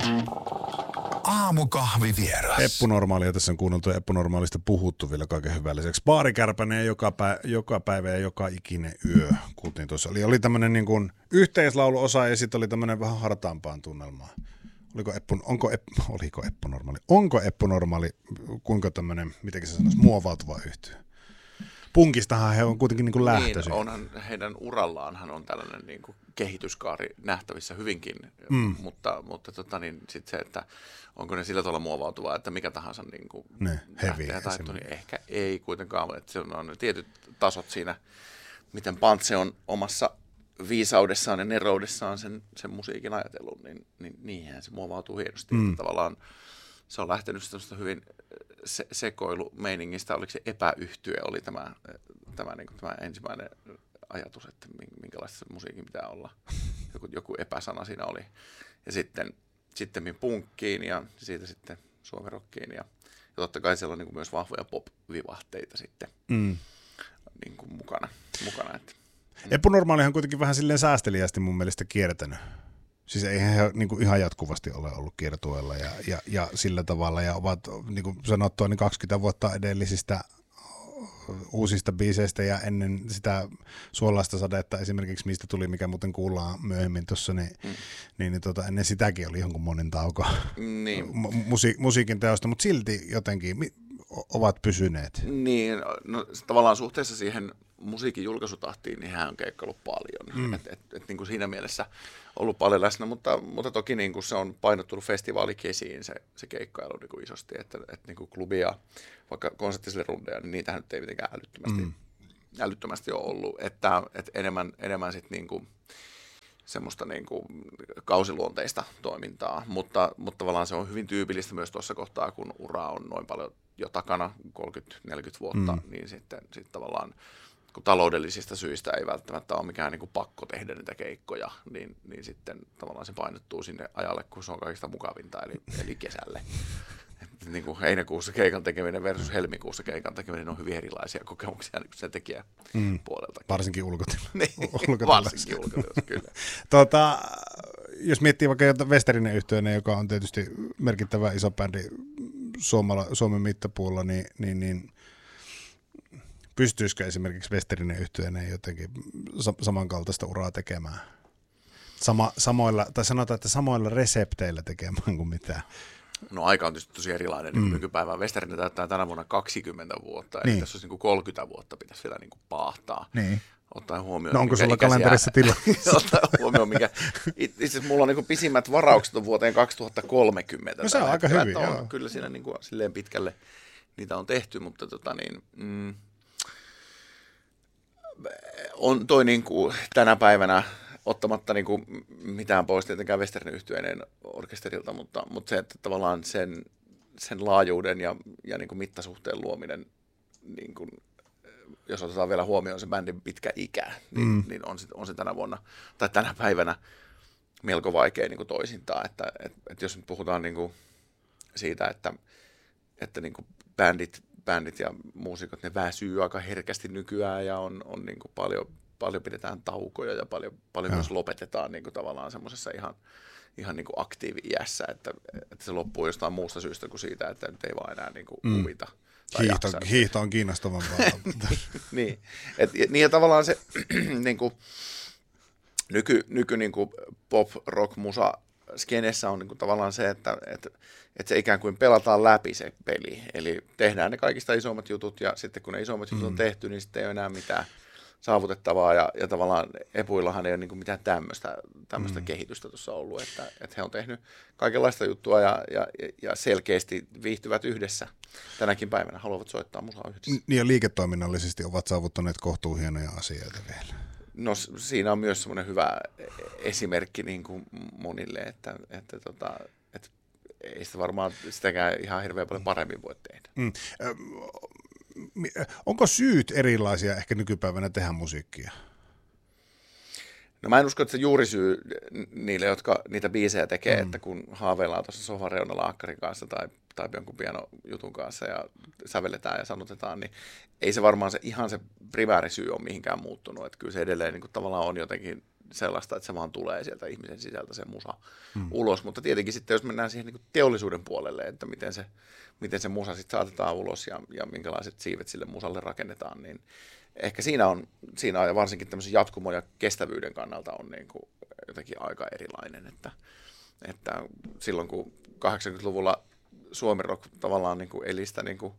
Aamukahvivieras. Eppu Normaalia tässä on kuunneltu ja Eppu Normaalista puhuttu vielä kaiken hyvälliseksi. Baarikärpäinen joka päivä ja joka ikinen yö, kuultiin tuossa. Oli tämmöinen niin kuin yhteislauluosa ja sitten oli tämmöinen vähän hartaampaan tunnelmaan. Onko Eppu Normaali, kuinka tämmöinen, mitenkin se sanoisi, muovautuva yhtyö? Punkistahan he on kuitenkin niin kuin lähtöisin. Niin, onhan heidän urallaanhan on tällainen niin kuin kehityskaari nähtävissä hyvinkin, mutta sit se, että onko ne sillä tavalla muovautuvaa, että mikä tahansa niin kuin lähtee taittu, niin ehkä ei kuitenkaan, että se on tietyt tasot siinä, miten Pantse on omassa viisaudessaan ja neroudessaan sen musiikin ajatellut, niin niinhän se muovautuu hienosti. Tavallaan se on lähtenyt sellaista hyvin sekoilumeiningistä, oliko se epäyhtye, oli tämä ensimmäinen ajatus, että minkälaista se musiikin pitää olla. Joku epäsana siinä oli. Ja sitten punkkiin ja siitä sitten suomirokkiin. Ja totta kai siellä on niin kuin myös vahvoja pop-vivahteita sitten niin kuin mukana. Että. Eppu Normaalihan on kuitenkin vähän silleen säästeliästi mun mielestä kiertänyt. Siis eihän he niin kuin ihan jatkuvasti ole ollut kiertueella ja sillä tavalla, ja ovat niin kuin sanottua niin 20 vuotta edellisistä uusista biiseistä ja ennen sitä Suolaista sadetta esimerkiksi, mistä tuli, mikä muuten kuullaan myöhemmin tuossa, niin ennen sitäkin oli jonkun monen tauko musiikin teosta, mutta silti jotenkin ovat pysyneet. Niin, no tavallaan suhteessa siihen musiikin julkaisutahtiin, niin hän on keikkaillut paljon. Et niin kuin siinä mielessä ollut paljon läsnä, mutta toki niin kuin se on painottunut festivaalikesiin se keikkailu niin kuin isosti, että niin kuin klubia, vaikka konserttisille rundeja, niin niitähän nyt ei mitenkään älyttömästi ole ollut, että enemmän sitten niin kuin semmoista niin kuin kausiluonteista toimintaa, mutta tavallaan se on hyvin tyypillistä myös tuossa kohtaa, kun ura on noin paljon jo takana, 30-40 vuotta, niin sitten tavallaan kun taloudellisista syistä ei välttämättä ole mikään niin kuin pakko tehdä niitä keikkoja, niin sitten tavallaan se painottuu sinne ajalle, kun se on kaikista mukavinta, eli kesälle. Niin kuin heinäkuussa keikan tekeminen versus helmikuussa keikan tekeminen on hyvin erilaisia kokemuksia niin kuin sen tekijän puolelta. Varsinkin ulkotilassa. Varsinkin ulkotilassa, kyllä. Jos miettii vaikka Westerinen yhtyeinen, joka on tietysti merkittävä iso bändi Suomen mittapuulla, niin pystyisikö esimerkiksi Westerinen yhtyeinen jotenkin samankaltaista uraa tekemään? Tai sanotaan, että samoilla resepteillä tekemään kuin mitään. No aika on tietysti tosi erilainen niin nykypäivään. Westerinen täyttää tänä vuonna 20 vuotta, eli tässä olisi niin kuin 30 vuotta pitäisi vielä niin kuin paahtaa. Niin. Ottaen huomioon, no onko sulla kalenterissa tilaa? Ottaen huomioon, mikä itse asiassa mulla on niin kuin pisimmät varaukset on vuoteen 2030. No se on aika hyvin, joo. Kyllä siinä niin kuin silleen pitkälle niitä on tehty, mutta on toi niin kuin tänä päivänä ottamatta niin kuin mitään pois tietenkään Westerinen yhtyeinen orkesterilta, mutta se, että tavallaan sen laajuuden ja niin kuin mittasuhteen luominen, niin kuin, jos otetaan vielä huomioon se bändin pitkä ikä, niin on se tänä vuonna tai tänä päivänä melko vaikea niin kuin toisintaa, että jos nyt puhutaan niin kuin siitä, että niin kuin bändit ja muusikot, ne väsyy aika herkästi nykyään ja on niin kuin paljon pidetään taukoja ja paljon myös lopetetaan niin kuin tavallaan semmoisessa ihan niin kuin aktiivi-iässä, että se loppuu jostain muusta syystä kuin siitä, että nyt ei vaan enää niin kuin huvita. Hiihto on kiinnostavampaa. Niin, ja tavallaan se niin kuin, nyky niin kuin pop-rock-musa skenessä on niin kuin tavallaan se, että se ikään kuin pelataan läpi se peli. Eli tehdään ne kaikista isommat jutut ja sitten kun ne isommat jutut on tehty, niin sitten ei ole enää mitään saavutettavaa ja tavallaan Epuillahan ei ole niin kuin mitään tämmöistä kehitystä tuossa ollut, että he on tehnyt kaikenlaista juttua ja selkeästi viihtyvät yhdessä tänäkin päivänä, haluavat soittaa musaa yhdessä. Niin ja liiketoiminnallisesti ovat saavuttaneet kohtuuhienoja asioita vielä. No siinä on myös semmoinen hyvä esimerkki niin kuin monille, että ei sitä varmaan sitäkään ihan hirveän paljon paremmin voi tehdä. Onko syyt erilaisia ehkä nykypäivänä tehdä musiikkia? No mä en usko, että se juurisyy niille, jotka niitä biisejä tekee, että kun haaveillaan tuossa sofan reunalla akkarin kanssa tai jonkun pianojutun kanssa ja sävelletään ja sanotetaan, niin ei se varmaan se ihan se primäärisyy ole mihinkään muuttunut. Että kyllä se edelleen niin kuin tavallaan on jotenkin sellaista, että se vaan tulee sieltä ihmisen sisältä se musa ulos. Mutta tietenkin sitten, jos mennään siihen niin kuin teollisuuden puolelle, että miten se musa sitten saatetaan ulos ja minkälaiset siivet sille musalle rakennetaan, niin ehkä siinä on ja varsinkin tämmöisen jatkumon ja kestävyyden kannalta on niin kuin jotenkin aika erilainen, että silloin kun 80-luvulla Suomi rock tavallaan niin kuin eli sitä niin kuin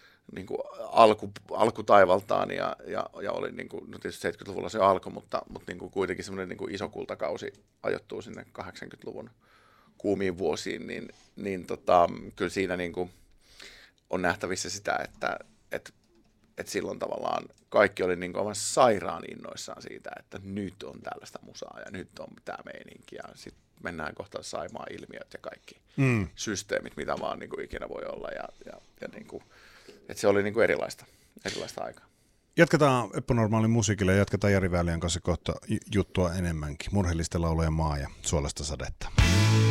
alkutaivaltaan ja oli niin kuin, no tietysti 70-luvulla se alkoi, mutta niin kuin kuitenkin semmoinen niin kuin iso kultakausi ajoittuu sinne 80-luvun kuumiin vuosiin, niin kyllä siinä niin kuin on nähtävissä sitä, että silloin tavallaan kaikki oli niin kuin aivan sairaan innoissaan siitä, että nyt on tällaista musaa ja nyt on tämä meininki ja sitten mennään kohta Saimaan ilmiöt ja kaikki systeemit, mitä vaan niin kuin ikinä voi olla ja niin kuin, että se oli niin kuin erilaista aikaa. Jatketaan Epänormaalin musiikilla ja jatketaan Jari Väliän kanssa kohta juttua enemmänkin. Murheellisten laulujen maa ja Suolesta sadetta.